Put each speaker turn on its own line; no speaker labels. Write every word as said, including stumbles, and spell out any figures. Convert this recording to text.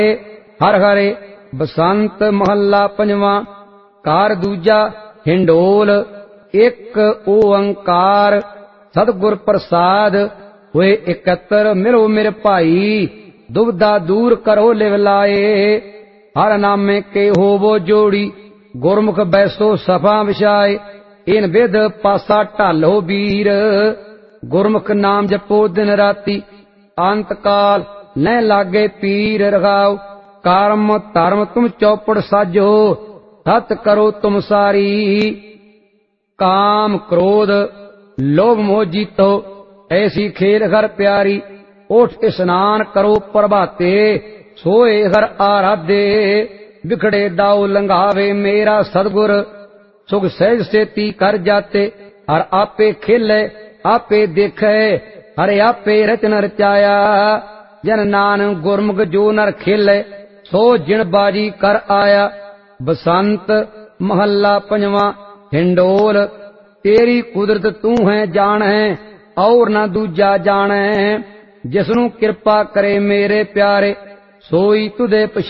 हर हरे। बसंत महला पंजवा। कार दूजा हिंडोल। एक ओंकार सतगुर प्रसाद। हुए इकत्र मिलो मेरे भाई, दुविधा दूर करो लिव लाए। हर नामे के होवो जोड़ी, गुरमुख बैसो सफा विछाए। इन विध पासा ढालो वीर, गुरमुख नाम जपो दिन राती। अंत काल न लागे पीर रखाओ, कर्म धर्म तुम चौपड़ साजो। सत करो तुम सारी, काम क्रोध लोभ मोह जीतो। ऐसी खेल घर प्यारी, उठ स्नान करो प्रभाते। सोए घर आराधे, बिखड़े दाऊ लंघावे मेरा सतगुर। सुख सहज सेती कर जाते, हर आपे खेले आपे देखे। हरे आपे रचन रचाया, जन नानक गुरमुख जो नर खेले। सो जिन बाजी कर आया। बसंत महला पंजवा। हिंडोल तेरी कुदरत तू है जान है, और न दूजा जाने। जिसनु कृपा करे मेरे प्यारे, सोई तुदे